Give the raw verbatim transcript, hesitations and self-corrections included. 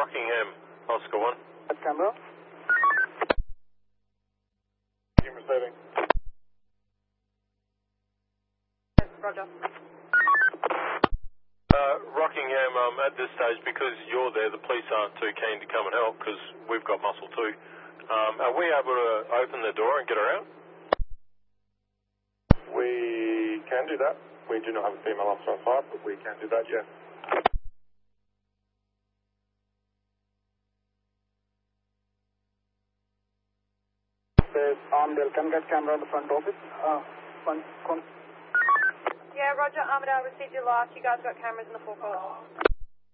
Rockingham, Oscar one. At Canberra. Team receiving. Roger. Uh, Rockingham, um, at this stage, because you're there, the police aren't too keen to come and help because we've got muscle too. Um, are we able to open the door and get her out? We can do that. We do not have a female officer on site, but we can do that, yes. There's Armadale. Can get camera on the front office. Uh, front, front. Yeah, Roger. Armadale received your last. You guys got cameras in the forecourt.